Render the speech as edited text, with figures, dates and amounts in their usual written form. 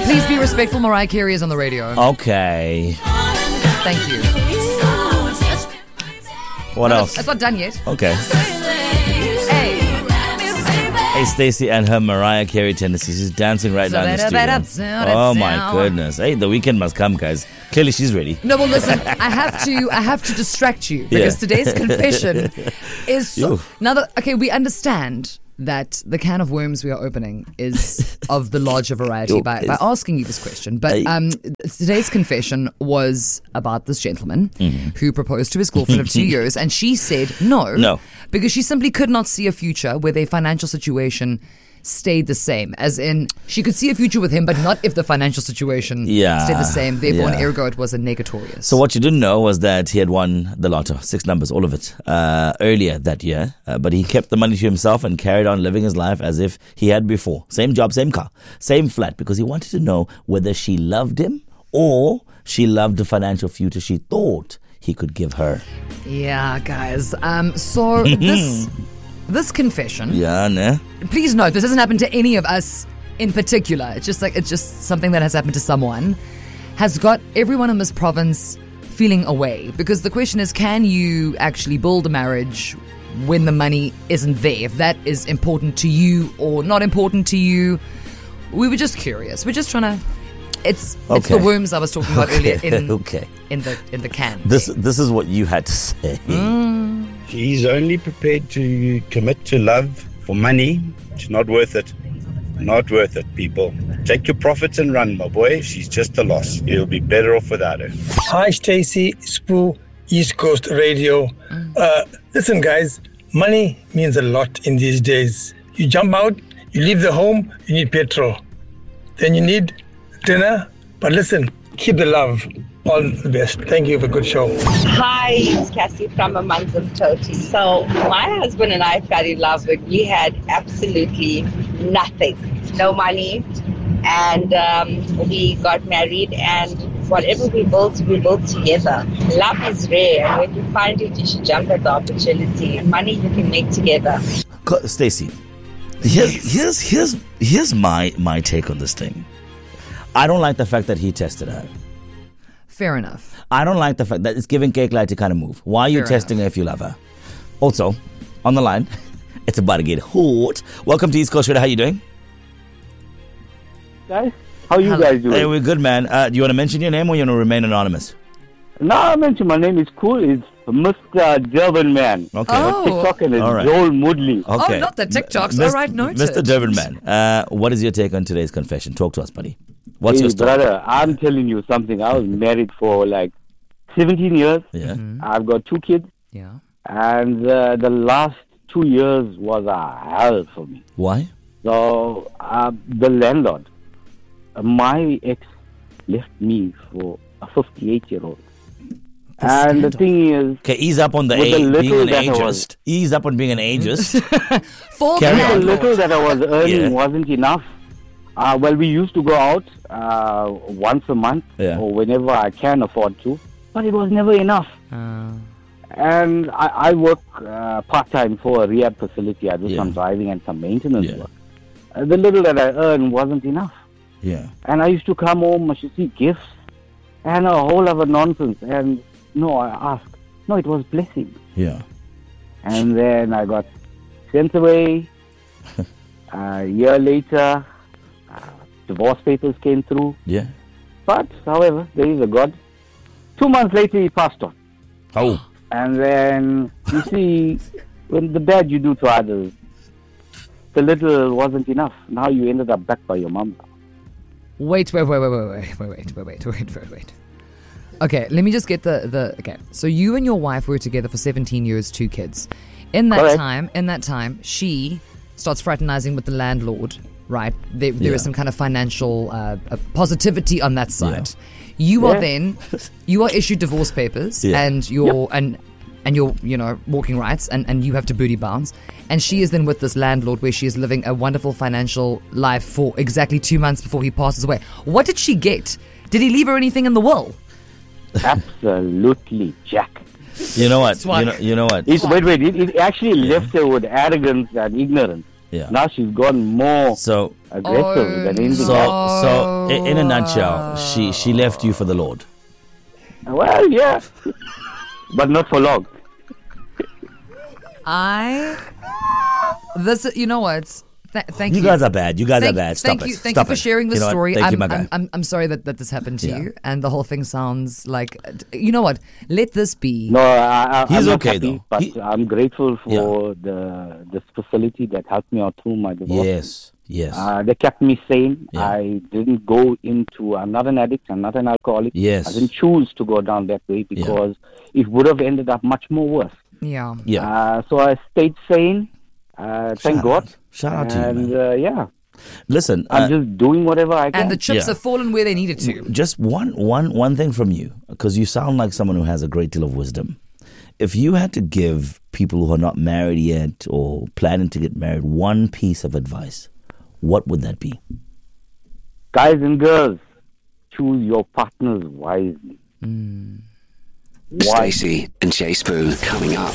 Please be respectful. Mariah Carey is on the radio. Okay. Thank you. What else? It's not done yet. Okay. Hey. Hey, Stacey and her Mariah Carey tendency. She's dancing right now in the studio. Oh my goodness. Hey, the weekend must come, guys. Clearly she's ready. No, well, listen. I have to distract you because today's confession is now that we understand that the can of worms we are opening is of the larger variety by asking you this question. But today's confession was about this gentleman who proposed to his girlfriend of 2 years, and she said no, because she simply could not see a future where their financial situation stayed the same. As in, she could see a future with him, but not if the financial situation stayed the same. Therefore, an ergo, it was a negatorious. So what you didn't know was that he had won the lotto, 6 numbers, all of it, earlier that year. But he kept the money to himself and carried on living his life as if he had before. Same job, same car, same flat, because he wanted to know whether she loved him or she loved the financial future she thought he could give her. Yeah, guys. So this confession. Yeah, nah. Please note, this hasn't happened to any of us in particular. It's just something that has happened to someone. Has got everyone in this province feeling away. Because the question is, can you actually build a marriage when the money isn't there? If that is important to you or not important to you. We were just curious. We're just trying to... It's the worms I was talking about earlier in the can. This is what you had to say. She's only prepared to commit to love for money. It's not worth it. Not worth it, people. Take your profits and run, my boy. She's just a loss. You'll be better off without her. Hi, Stacey, Spoo, East Coast Radio. Listen, guys, money means a lot in these days. You jump out, you leave the home, you need petrol. Then you need dinner. But listen, keep the love. All the best. Thank you for a good show. Hi, it's Cassie from Amanzimtoti. So my husband and I fell in love when we had absolutely nothing, no money, and we got married, and whatever we built together. Love is rare, and when you find it, you should jump at the opportunity. Money you can make together. Stacey, here's my take on this thing. I don't like the fact that he tested her. Fair enough. I don't like the fact that it's giving cake like to kind of move. Why are you testing her if you love her? Also, on the line, it's about to get hot. Welcome to East Coast Radio. How you doing? Guys, how you guys doing? Hey, we're good, man. Do you want to mention your name or you want to remain anonymous? No, I mentioned my name is cool. It's Mr. Durban Man. Okay. Oh. TikTok and it's Joel Moodley. Okay. Oh, not the TikToks. All right, noted. Mr. Durban Man, what is your take on today's confession? Talk to us, buddy. What's your story? Brother, I'm telling you something. I was married for like 17 years. Yeah. I've got 2 kids. Yeah. And the last 2 years was a hell for me. Why? So, the landlord, my ex left me for a 58-year-old. And the thing is... Okay, ease up on being an ageist. Ease up on being an ageist. The little that I was earning wasn't enough. Well, we used to go out once a month or whenever I can afford to, but it was never enough. And I work part-time for a rehab facility. I do some driving and some maintenance work. The little that I earned wasn't enough. Yeah. And I used to come home, I should see gifts and a whole lot of nonsense. And I asked. No, it was blessing. Yeah. And then I got sent away. A year later, divorce papers came through. Yeah. But, however, there is a God. 2 months later, he passed on. Oh. And then, you see, when the bad you do to others, the little wasn't enough. Now you ended up back by your mom. Wait. Okay, let me just get okay. So you and your wife were together for 17 years, 2 kids. In that time, she starts fraternizing with the landlord, right? There is some kind of financial positivity on that side. You are issued divorce papers and your walking rights and you have to booty bounce. And she is then with this landlord where she is living a wonderful financial life for exactly 2 months before he passes away. What did she get? Did he leave her anything in the will? Absolutely, Jack. You know what? You know what? It actually left her with arrogance and ignorance. Yeah. Now she's gone more aggressive than anything else. So, in a nutshell, she left you for the Lord. Well, yeah, but not for long. You know what? Thank you. You guys are bad. You guys are bad. Stop it. Thank you for sharing the story. Thank you, my guy. I'm sorry that this happened to you, and the whole thing sounds like. You know what? Let this be. No, he's I'm okay happy, though. But I'm grateful for this facility that helped me out through my divorce. Yes. They kept me sane. Yeah. I didn't go into. I'm not an addict. I'm not an alcoholic. Yes. I didn't choose to go down that way because it would have ended up much more worse. Yeah. So I stayed sane. Thank God. Shout out to you, man. Yeah. Listen, I'm just doing whatever I can. And the chips have fallen where they needed to. Just one thing from you, because you sound like someone who has a great deal of wisdom. If you had to give people who are not married yet or planning to get married one piece of advice, what would that be? Guys and girls, choose your partners wisely. Stacey and Jay Spoo coming up.